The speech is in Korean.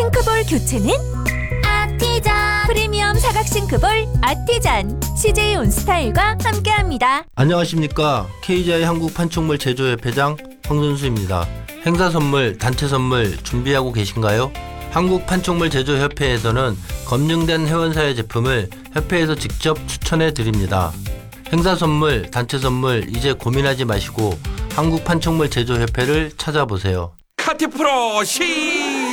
싱크볼 교체는 아티전. 프리미엄 사각 싱크볼 아티전 CJ 온스타일과 함께합니다. 안녕하십니까. KGI 한국 판촉물 제조협회장 황선수입니다. 행사 선물, 단체 선물 준비하고 계신가요? 한국 판촉물 제조협회에서는 검증된 회원사의 제품을 협회에서 직접 추천해 드립니다. 행사 선물, 단체 선물 이제 고민하지 마시고 한국 판촉물 제조협회를 찾아보세요. 카티 프로 시